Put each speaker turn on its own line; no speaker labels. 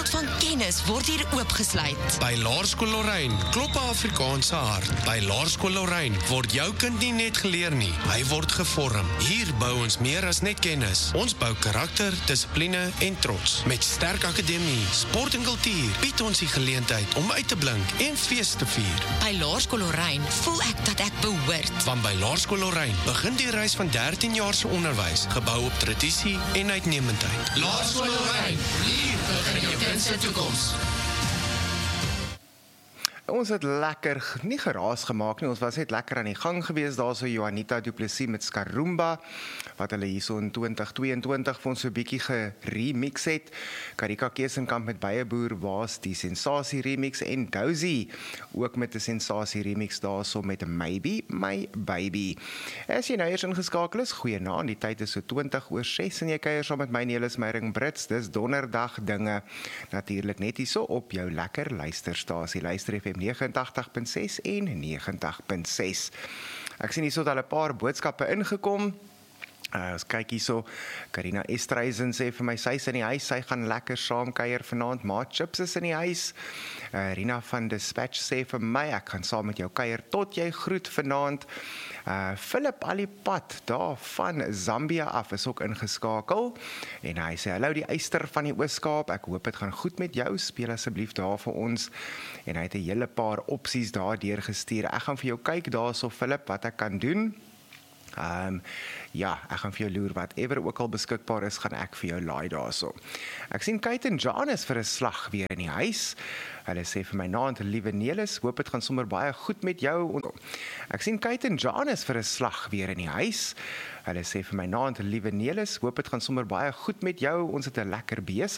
wêreld van kennis word hier oopgesluit.
By Laerskool Lorraine klop 'n Afrikaanse hart. By Laerskool Lorraine word jou kind nie net geleer nie, hy word gevorm. Hier bou ons meer as net kennis. Ons bou karakter, dissipline en trots. Met sterk akademie, sport en kultuur bied ons die geleentheid om uit te blink en fees te vier.
By Laerskool Lorraine voel ek dat ek behoort.
Want by Laerskool Lorraine begin die reis van 13 jaar se onderwys, gebou op tradisie en uitnemendheid. Laerskool Lorraine, hier begin jou kind se toekoms.
Ons het lekker, nie geraas gemaak nie, ons was net lekker aan die gang gewees, daar so Juanita Du Plessis met Skarumba, wat hulle hier so in 2022 vir ons so 'n bietjie geremix het. Karika Keesenkamp met Beyeboer was die sensasie remix en Dozy, ook met 'n sensasie remix daar so met Maybe My Baby. As jy nou eers ingeskakel is, goeienaand, die tyd is so 20:06 en jy kuier saam met my Nelis Meyering Brits, dis donderdag dinge, natuurlik net hierso op jou lekker luisterstasie, Luister FM 89.6 en 90.6. Ek sien hierso dat hulle 'n paar boodskappe ingekom. Ons kyk hierso, Karina Estreisen sê vir my, sy is in die huis, sy gaan lekker saam kuier vanaand, maar Chips is in die huis. Rina van Dispatch sê vir my, ek gaan saam met jou kuier tot jy groet vanaand. Philip Alipad, daar van Zambia af, is ook ingeskakel. En hy sê, hallo die Eyster van die Oos-Kaap, ek hoop het gaan goed met jou, speel asseblief daar vir ons. En hy het 'n hele paar opsies daar deurgestuur. Ek gaan vir jou kyk daar so Philip, wat ek kan doen. Ja, ek gaan vir jou loer, whatever ook al beskikbaar is, gaan ek vir jou laai daarso. Ek sien Kate en John is vir 'n slag weer in die huis. Hulle sê vir my naand, liewe Nelis, hoop dit gaan sommer baie goed met jou. Ek sien Kate en John is vir 'n slag weer in die huis. Hulle sê vir my naand, liewe Nelis, hoop dit gaan sommer baie goed met jou. Ons het 'n lekker besig.